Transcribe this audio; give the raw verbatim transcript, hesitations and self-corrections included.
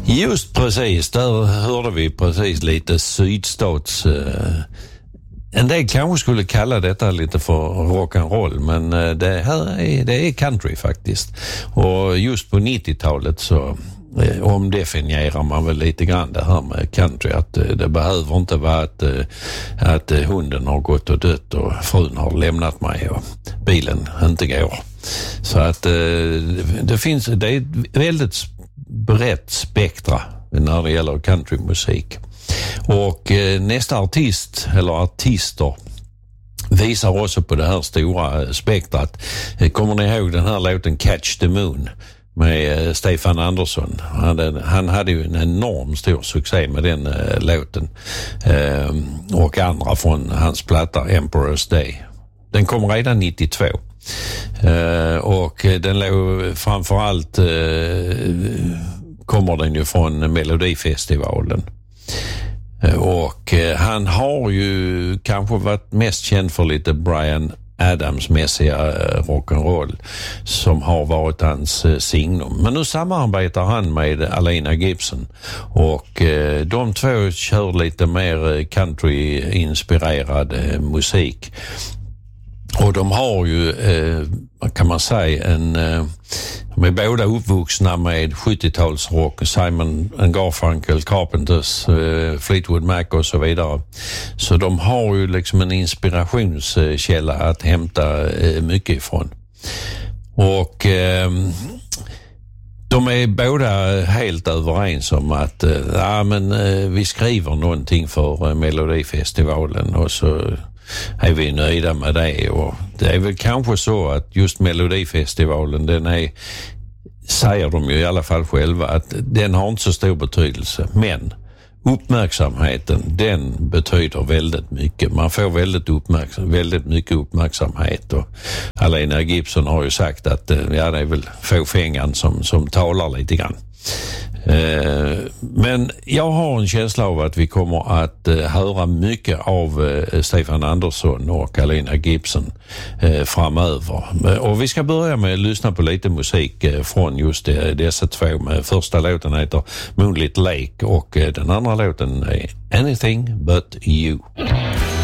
Just precis, där hörde vi precis lite sydstats... Eh, en del kanske skulle kalla detta lite för rock'n'roll, men det här är, det är country faktiskt. Och just på nittiotalet så eh, omdefinierar man väl lite grann det här med country, att eh, det behöver inte vara att, eh, att eh, hunden har gått och dött och frun har lämnat mig och bilen inte går. Så att eh, det finns, det är ett väldigt brett spektra när det gäller countrymusik. Och eh, nästa artist eller artister visar också på det här stora spektrat. Eh, kommer ni ihåg den här låten Catch the Moon med eh, Stefan Andersson? Han hade, han hade ju en enorm stor succé med den eh, låten eh, och andra från hans platta Emperor's Day. Den kom redan nittiotvå. Uh, och den låg framförallt uh, kommer den ju från Melodifestivalen. Uh, och uh, han har ju kanske varit mest känd för lite Bryan Adams-mässiga uh, rock'n'roll som har varit hans uh, signum. Men nu samarbetar han med Alina Gibson och uh, de två kör lite mer country-inspirerad uh, musik. Och de har ju, eh, kan man säga, en, eh, de är båda uppvuxna med sjuttiotalsrock, Simon and Garfunkel, Carpenters, eh, Fleetwood Mac och så vidare. Så de har ju liksom en inspirationskälla att hämta eh, mycket ifrån. Och eh, de är båda helt överens om att eh, ja, men, eh, vi skriver någonting för eh, Melodifestivalen och så är vi nöjda med det. Och det är väl kanske så att just Melodifestivalen, den är, säger de ju i alla fall själva, att den har inte så stor betydelse, men uppmärksamheten, den betyder väldigt mycket. Man får väldigt, uppmärksam, väldigt mycket uppmärksamhet och Alina Gibson har ju sagt att ja, det är väl fåfängan som, som talar lite grann. Eh, men jag har en känsla av att vi kommer att eh, höra mycket av eh, Stefan Andersson och Alina Gibson eh, framöver. Och vi ska börja med att lyssna på lite musik eh, från just eh, dessa två. Med första låten heter Moonlit Lake och eh, den andra låten är Anything But You.